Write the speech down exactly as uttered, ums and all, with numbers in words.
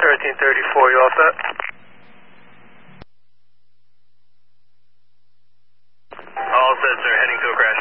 thirteen thirty-four, you all set? All set, sir. Heading to a crash.